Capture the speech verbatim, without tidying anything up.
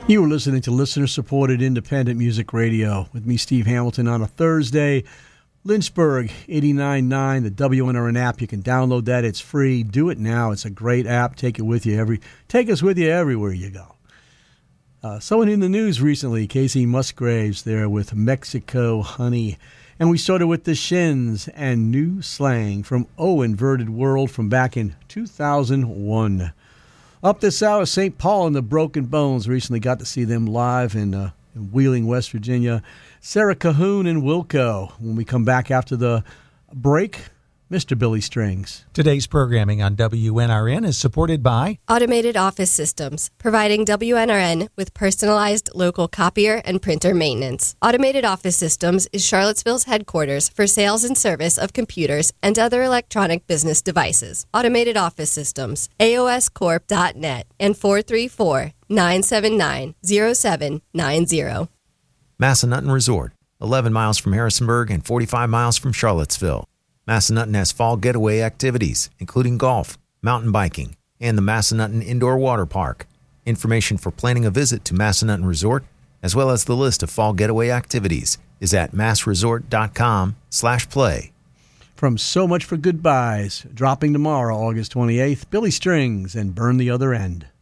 You were listening to listener-supported independent music radio with me, Steve Hamilton, on a Thursday. Lynchburg eighty-nine point nine, the W N R N app. You can download that. It's free. Do it now. It's a great app. Take it with you every. Take us with you everywhere you go. Uh, someone in the news recently, Casey Musgraves, there with Mexico Honey. And we started with the Shins and New Slang from Oh Inverted World from back in two thousand one. Up this hour, Saint Paul and the Broken Bones. Recently got to see them live in, uh, in Wheeling, West Virginia. Sarah Cahoon and Wilco. When we come back after the break, Mister Billy Strings. Today's programming on W N R N is supported by Automated Office Systems, providing W N R N with personalized local copier and printer maintenance. Automated Office Systems is Charlottesville's headquarters for sales and service of computers and other electronic business devices. Automated Office Systems, A O S corp dot net and four three four, nine seven nine, zero seven nine zero. Massanutten Resort, eleven miles from Harrisonburg and forty-five miles from Charlottesville. Massanutten has fall getaway activities, including golf, mountain biking, and the Massanutten Indoor Water Park. Information for planning a visit to Massanutten Resort, as well as the list of fall getaway activities, is at massresort.com slash play. From So Much for Goodbyes, dropping tomorrow, August twenty-eighth, Billy Strings and Burn the Other End.